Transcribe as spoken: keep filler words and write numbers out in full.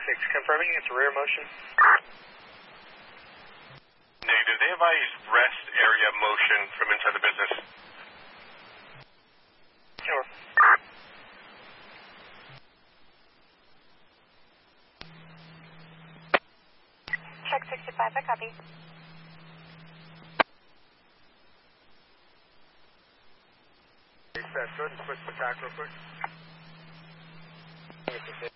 six, confirming it's rear motion. Negative. They advise rest area motion from inside the business. Sure. Check sixty-five, I copy. Hey, Seth, go ahead and switch the tack real quick.